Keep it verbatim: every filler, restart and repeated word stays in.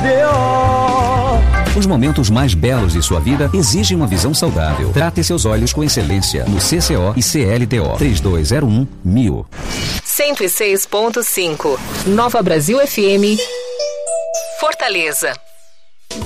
Os momentos mais belos de sua vida exigem uma visão saudável. Trate seus olhos com excelência no C C O e C L T O. três dois zero um mil. cento e seis ponto cinco. Nova Brasil F M. Fortaleza.